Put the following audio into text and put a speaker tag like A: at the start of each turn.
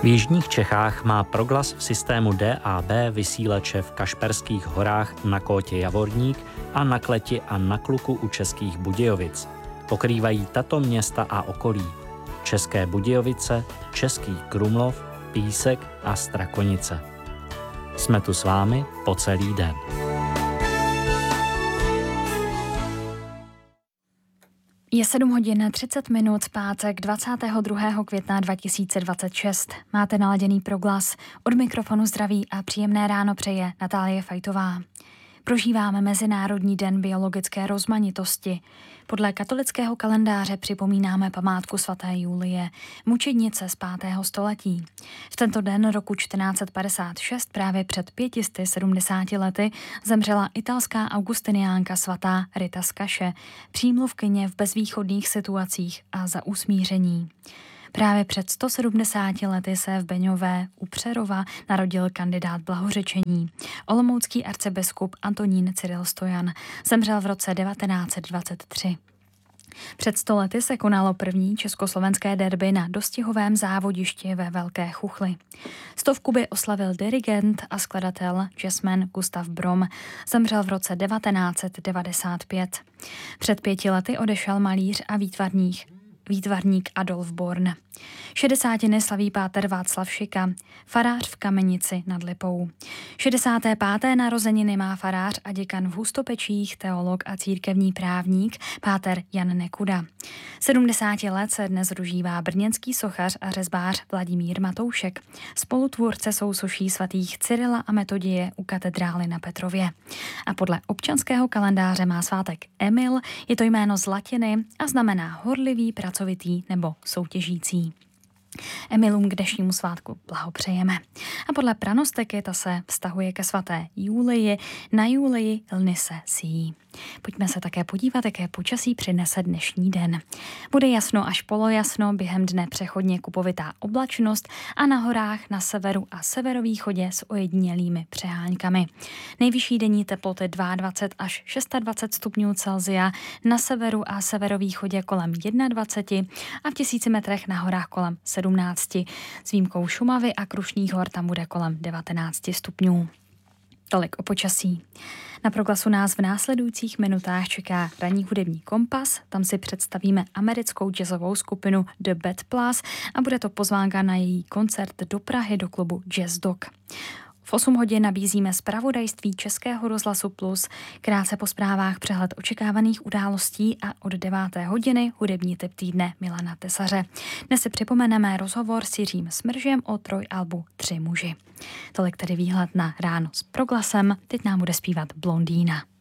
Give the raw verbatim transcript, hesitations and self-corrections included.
A: V jižních Čechách má Proglas v systému D A B vysílače v Kašperských horách na Kótě Javorník a na Kleti a na Kluku u Českých Budějovic. Pokrývají tato města a okolí: České Budějovice, Český Krumlov, Písek a Strakonice. Jsme tu s vámi po celý den.
B: Je sedm hodin třicet minut, pátek dvacátého druhého května dva tisíce dvacet šest. Máte naladěný Proglas. Od mikrofonu zdraví a příjemné ráno přeje Natálie Fajtová. Prožíváme Mezinárodní den biologické rozmanitosti. Podle katolického kalendáře připomínáme památku svaté Julie, mučednice z pátého století. V tento den roku čtrnáct set padesát šest, právě před pěti sty sedmdesáti lety, zemřela italská augustiniánka svatá Rita z Kaše, přímluvkyně v bezvýchodných situacích a za usmíření. Právě před sto sedmdesáti lety se v Beňové u Přerova narodil kandidát blahořečení. Olomoucký arcibiskup Antonín Cyril Stojan zemřel v roce devatenáct set dvacet tři. Před sto lety se konalo první československé derby na dostihovém závodišti ve Velké Chuchli. Stovku by oslavil dirigent a skladatel jazzman Gustav Brom. Zemřel v roce devatenáct set devadesát pět. Před pěti lety odešel malíř a výtvarník výtvarník Adolf Born. Šedesátiny slaví páter Václav Šika, farář v Kamenici nad Lipou. šedesáté páté narozeniny má farář a děkan v Hustopečích, teolog a církevní právník páter Jan Nekuda. sedmdesáti let se dnes dožívá brněnský sochař a řezbář Vladimír Matoušek. Spolutvůrce sousoší svatých Cyrila a Metodie u katedrály na Petrově. A podle občanského kalendáře má svátek Emil, je to jméno z latiny a znamená horlivý, pracovitý nebo soutěžící. Emilům k dnešnímu svátku blahopřejeme. A podle pranostiky ta se vztahuje ke svaté Julii, na Julii Lnise síjí. Pojďme se také podívat, jaké počasí přinese dnešní den. Bude jasno až polojasno, během dne přechodně kupovitá oblačnost a na horách na severu a severovýchodě s ojedinělými přehánkami. Nejvyšší denní teploty dvacet dva až dvacet šest stupňů Celsia, na severu a severovýchodě kolem dvacet jedna a v tisíci metrech na horách kolem sedmnáct. S výjimkou Šumavy a Krušných hor tam bude kolem devatenáct stupňů. Tolik o počasí. Na Proglasu nás v následujících minutách čeká ranní hudební kompas, tam si představíme americkou jazzovou skupinu The Bad Plus a bude to pozvánka na její koncert do Prahy do klubu Jazz Dog. V osm hodin nabízíme zpravodajství Českého rozhlasu Plus, krátce po zprávách přehled očekávaných událostí a od deváté hodiny hudební tip týdne Milana Tesaře. Dnes si připomeneme rozhovor s Jiřím Smržem o trojalbu Tři muži. Tolik tedy výhled na ráno s Proglasem, teď nám bude zpívat Blondýna.